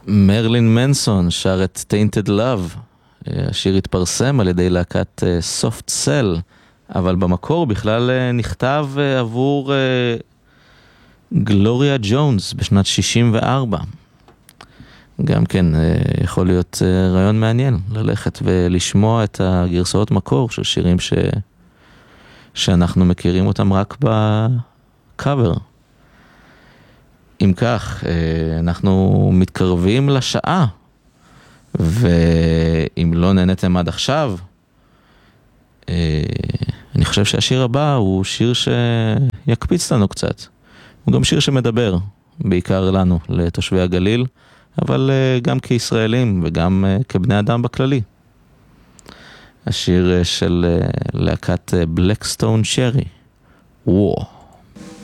מרלין מנסון שר את Tainted Love. השיר התפרסם על ידי להקת Soft Cell, אבל במקור בכלל נכתב עבור גלוריה ג'ונס בשנת 64. גם כן יכול להיות רעיון מעניין ללכת ולשמוע את הגרסאות מקור של שירים שאנחנו מכירים אותם רק בקאבר. אם כך, אנחנו מתקרבים לשעה, ואם לא נהנתם עד עכשיו, אני חושב שהשיר הבא הוא שיר שיקפיץ לנו קצת. הוא גם שיר שמדבר, בעיקר לנו, לתושבי הגליל, אבל גם כישראלים וגם כבני אדם בכללי. השיר של להקת בלקסטון שרי, War.